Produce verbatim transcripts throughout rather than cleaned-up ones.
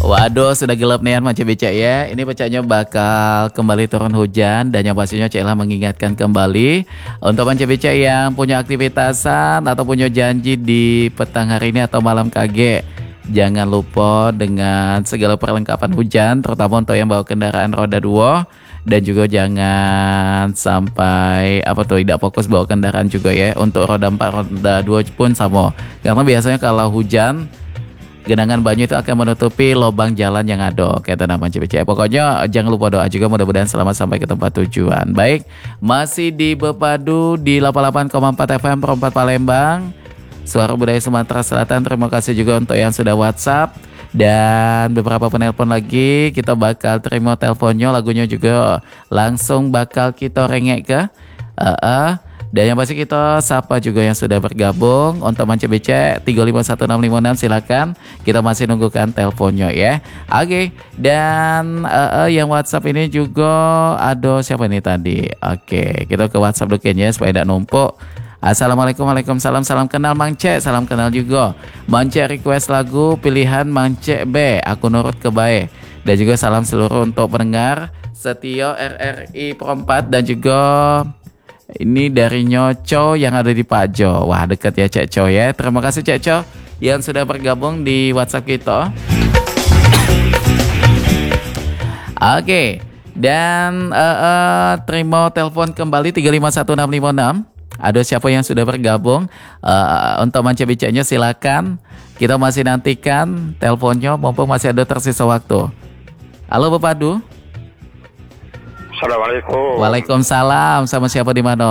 Waduh, sudah gelap nih Mas Beca ya. Ini pecahnya bakal kembali turun hujan dan yang pastinya Cela mengingatkan kembali untuk Mas Beca yang punya aktivitasan atau punya janji di petang hari ini atau malam K G. Jangan lupa dengan segala perlengkapan hujan, terutama untuk yang bawa kendaraan roda dua. Dan juga jangan sampai apa tuh tidak fokus bawa kendaraan juga ya. Untuk roda empat, roda dua pun sama. Karena biasanya kalau hujan genangan banyu itu akan menutupi lubang jalan yang ada, kata nama C B C. Pokoknya jangan lupa doa juga, mudah-mudahan selamat sampai ke tempat tujuan. Baik, masih di Bepadu di delapan puluh delapan koma empat F M Perempat Palembang, Suara Budaya Sumatera Selatan. Terima kasih juga untuk yang sudah WhatsApp. Dan beberapa penelpon lagi, kita bakal terima teleponnya, lagunya juga langsung bakal kita rengek ke. Uh, uh. Dan yang pasti kita sapa juga yang sudah bergabung. Untuk Mance B C tiga lima satu enam lima enam, silakan. Kita masih nunggukan teleponnya ya. Oke, okay. Dan uh, uh, yang WhatsApp ini juga ada siapa nih tadi? Oke, okay. Kita ke WhatsApp dulu ya supaya tidak numpuk. Assalamualaikum, waalaikumsalam, salam kenal Mance, salam kenal juga. Mance request lagu pilihan Mance B, aku nurut ke bae. Dan juga salam seluruh untuk pendengar setia R R I Perempat dan juga ini dari Nyoco yang ada di Pajo. Wah, dekat ya Cek Co ya. Terima kasih Cek Co yang sudah bergabung di WhatsApp kita. Oke, okay. Dan uh, uh, terima telepon kembali tiga lima satu enam lima enam. Ada siapa yang sudah bergabung? Uh, untuk Mance bicanya silakan. Kita masih nantikan teleponnya, mumpung masih ada tersisa waktu. Halo Bepadu. Assalamualaikum. Waalaikumsalam. Sama siapa di mana?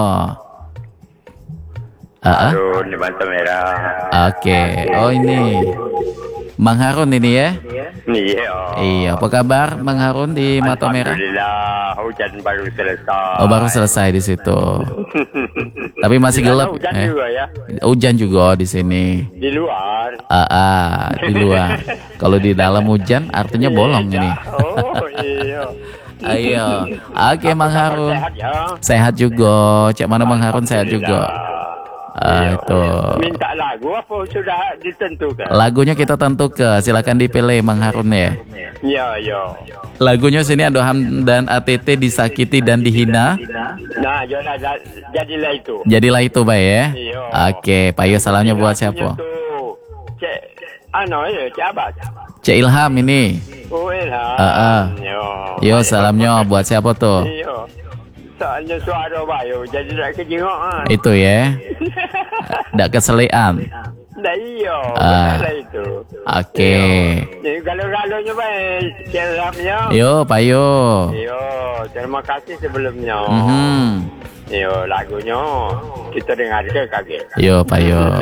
Uh-uh. Aduh, di Banta Merah. Oke. Okay. Oh ini Mang Harun ini ya? Iya. Iya. Apa kabar Mang Harun di Mata Merah? Alhamdulillah, hujan baru selesai. Oh, baru selesai di situ. Tapi masih gelap. Hujan eh. juga ya. Hujan juga di sini. Di luar. Ah, ah di luar. Kalau di dalam hujan artinya bolong ini. Oh iya. Ayo. Oke, Mang Harun. Sehat ya? Sehat juga. Cek mana Mang Harun sehat juga. Ah, itu. Minta lagu apa sudah ditentukan? Lagunya kita tentukan. Silakan dipilih Mang Harun ya. Iya, iya. Lagunya sini ada Hamdan A T T, disakiti dan dihina. Nah, jadilah, jadilah itu. Jadilah itu, Pak ya. Iya. Oke, Pak Yo, salamnya buat siapa? Cek, ano ya, Cek Abad. Cek Ilham ini. Oh, Ilham. Uh, uh. Yo, salamnya buat siapa tuh? Iya. Soalnya suara bayu, jadi tak kejingokan. Itu ya. Nggak keselian. Nah iya, uh. itu. Oke. Okay. Jadi kalau-kalaunya baik, ceramnya. Yo, Pak Yo. Yo, terima kasih sebelumnya. Mm-hmm. Yo, lagunya kita dengar ke kaget. Yo, Pak Yo.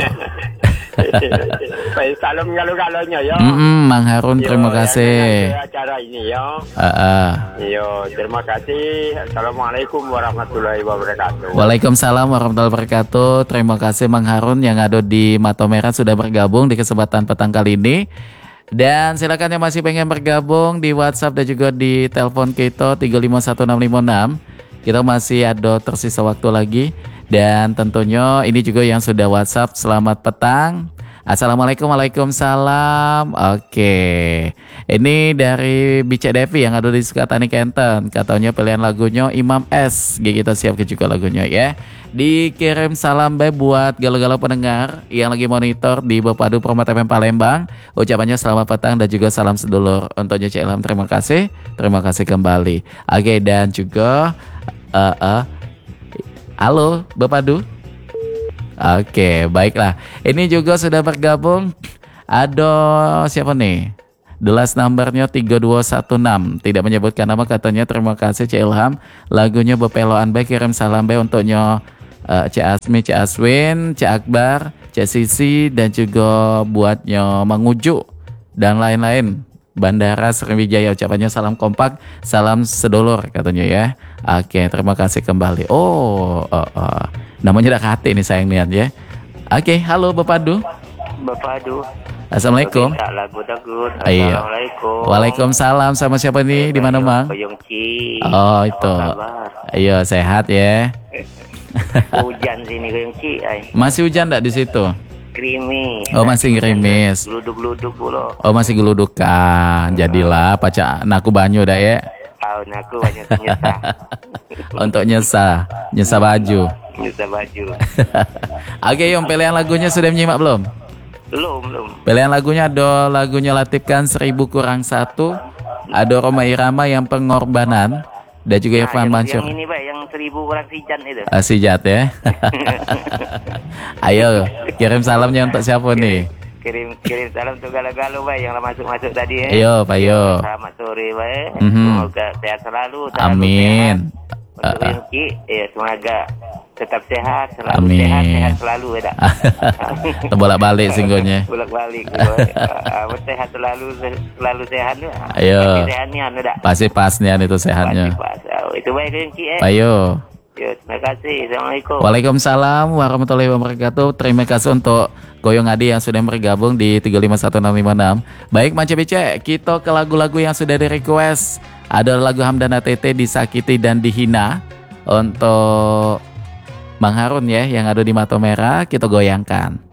Baik, salam kalau-kalaunya ya. Mm-mm, Mang Harun, yo, terima kasih. Acara ini ya. Uh, uh. Yo, terima kasih. Assalamualaikum warahmatullahi wabarakatuh. Waalaikumsalam warahmatullahi wabarakatuh. Terima kasih Mang Harun yang ada di Mata Merah sudah bergabung di kesempatan petang kali ini. Dan silakan yang masih pengen bergabung di WhatsApp dan juga di telepon kita tiga lima satu enam lima enam. Kita masih ada tersisa waktu lagi. Dan tentunya ini juga yang sudah WhatsApp, selamat petang. Assalamualaikum, waalaikumsalam. Oke, ini dari Bica Devi yang ada di Sukatani Kenten. Katanya pilihan lagunya Imam S. Kita siap juga lagunya ya. Dikirim salam baik buat galau-galau pendengar yang lagi monitor di Bepadu Perempat F M Palembang. Ucapannya selamat petang dan juga salam sedulur. Untuknya Cik Ilham, terima kasih. Terima kasih kembali. Oke, dan juga uh, uh, halo Bepadu. Oke, baiklah. Ini juga sudah bergabung. Ada siapa nih? The last numbernya tiga dua satu enam. Tidak menyebutkan nama, katanya terima kasih Cik Ilham. Lagunya Bepeloan baik, kirim salam baik untuknya uh, Cik Asmi, Cik Aswin, Cik Akbar, Cik Sisi, dan juga buatnya Manguju dan lain-lain. Bandara Sriwijaya, ucapannya salam kompak, salam sedulur katanya ya. Oke, terima kasih kembali. Oh, oh, oh. Namanya udah hati nih sayang lihat ya. Oke, halo Bepadu. Bepadu. Assalamualaikum. Iya. Assalamualaikum. Waalaikumsalam. Sama siapa nih? Di mana, Mang? Koyongci. Oh, itu. Ayo, sehat ya. Hujan sini Koyongci. Masih hujan enggak di situ? krimis. Oh, masih ngerimis. Geluduk-geluduk pula. Oh, masih geludukan. Jadilah pacar naku banyu dah ya. Tahun aku banyak nyesah. Untuk nyesah, nyesah baju. Nyesah baju. Oke, Yom, pilihan lagunya sudah menyimak belum? Belum, belum. Pilihan lagunya ada lagunya Latif Khan Seribu Kurang Satu, ada Roma Irama Yang Pengorbanan, dan juga Irfan yang, Mansur. yang ini Pak, yang seribu orang sijan itu. Ah, si Jat ya. Ayo, kirim salamnya untuk siapa nih? Kirim kirim salam untuk galau-galau Pak yang masuk-masuk tadi ya. Ayo, Pak Yo. Selamat sore Pak. ya. Mhm. Semoga sehat selalu. selalu Amin. sehat. Untuk Ah, ah. Yongki, ya semoga tetap sehat, selalu Amin. sehat, sehat selalu ya. tak? Terbolak-balik singgonya. Bolak-balik. Ah, sehat selalu, selalu sehat ya. Ayo. Pasti sehat ni anu tak? Pasti pas nih itu sehatnya. Pasti pas. Ah, itu baik Yongki eh. Pak Yo. Ya, terima kasih. Assalamualaikum. Waalaikumsalam warahmatullahi wabarakatuh. Terima kasih untuk Goyong Adi yang sudah bergabung di tiga lima satu enam lima enam. Baik Manca B C, kita ke lagu-lagu yang sudah di request. Ada lagu Hamdan A T T Disakiti dan Dihina untuk Bang Harun ya yang ada di Mata Merah, kita goyangkan.